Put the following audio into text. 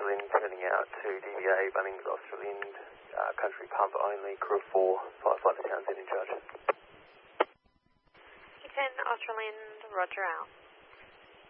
Australind turning out to DVA, Bunnings Australind, country pump only, crew 4, Firefly to Townsend in charge. Key 10 Australind, roger out.